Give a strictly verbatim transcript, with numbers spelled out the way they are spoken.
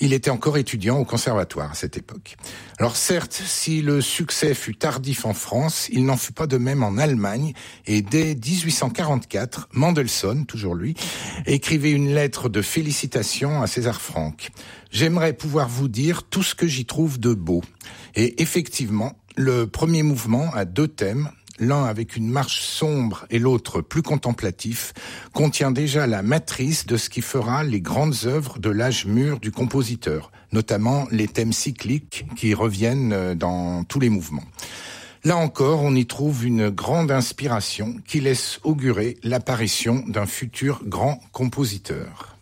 Il était encore étudiant au conservatoire à cette époque. Alors certes, si le succès fut tardif en France, il n'en fut pas de même en Allemagne, et dès dix-huit cent quarante-quatre, Mendelssohn, toujours lui, écrivait une lettre de félicitations à César Franck. « J'aimerais pouvoir vous dire tout ce que j'y trouve de beau. » Et effectivement, le premier mouvement a deux thèmes, l'un avec une marche sombre et l'autre plus contemplatif, contient déjà la matrice de ce qui fera les grandes œuvres de l'âge mûr du compositeur, notamment les thèmes cycliques qui reviennent dans tous les mouvements. Là encore, on y trouve une grande inspiration qui laisse augurer l'apparition d'un futur grand compositeur.